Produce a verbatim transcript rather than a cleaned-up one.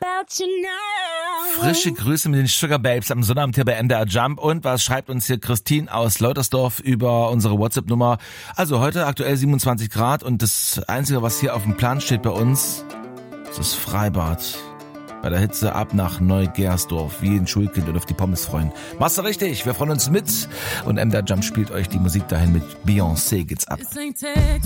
Frische Grüße mit den Sugar Babes am Sonnabend hier bei N D R Jump. Und was schreibt uns hier Christine aus Leutersdorf über unsere WhatsApp-Nummer? Also heute aktuell siebenundzwanzig Grad und das Einzige, was hier auf dem Plan steht bei uns, ist das Freibad. Bei der Hitze ab nach Neugersdorf, wie ein Schulkind und auf die Pommes freuen. Machst du richtig, wir freuen uns mit. Und N D R Jump spielt euch die Musik dahin mit Beyoncé geht's ab.